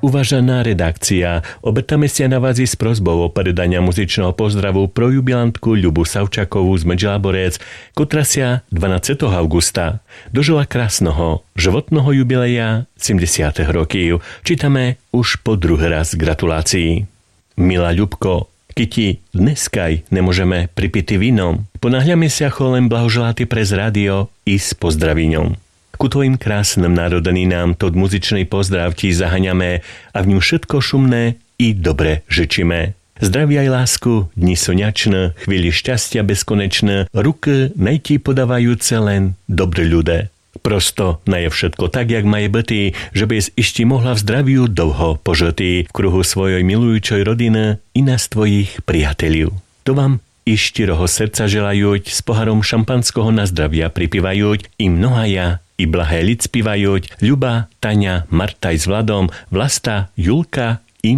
Uvažaná redakcia, obrtame sa na vás s prosbou o predania muzičného pozdravu pro jubilantku Ľubu Savčakovú z Medžláborec, ktorá sa 12. augusta dožila krásneho životného jubileja 70. rokov. Čítame už po druhý raz gratulácií. Milá Ľubko, kyti dneskaj nemôžeme pripity vínom, ponáhľame sa cholem blahoželáty prez rádio i s pozdravíňom. Ku tvojim krásnym narodeninám tod muzičný pozdrav ti zahaňame a v ňom všetko šumné i dobre žečíme. Zdraví aj lásku, dni soňačné, chvíli šťastia bezkonečné, ruky najti podávajúce len dobre ľudé. Prosto naje všetko tak, jak maje byty, že bys ešte mohla v zdraviu dlho požitý v kruhu svojej milujúčoj rodiny i nás tvojich priateľov. To vám i štyroho srdca želajúť, s poharom šampanského na zdravia pripívajúť i mnohaja i blahé lid spívajúť Ľuba, Taňa, Marta i s Vladom, Vlasta, Julka